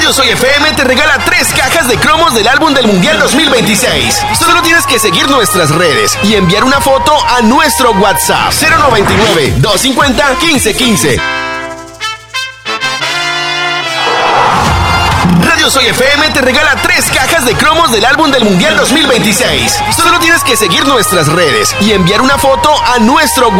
Radio Soy FM te regala 3 cajas de cromos del álbum del Mundial 2026. Solo tienes que seguir nuestras redes y enviar una foto a nuestro WhatsApp 099-250-1515. Radio Soy FM te regala 3 cajas de cromos del álbum del Mundial 2026. Solo tienes que seguir nuestras redes y enviar una foto a nuestro WhatsApp.